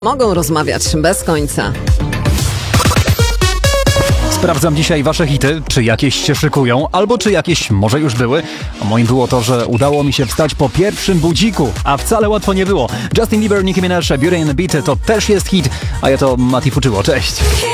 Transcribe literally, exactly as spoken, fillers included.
Mogą rozmawiać bez końca. Sprawdzam dzisiaj wasze hity, czy jakieś się szykują, albo czy jakieś może już były. A moim było to, że udało mi się wstać po pierwszym budziku, a wcale łatwo nie było. Justin Bieber, Nicki Minaj, Beauty and the Beat to też jest hit, a ja to Mati Fuczyło. Cześć!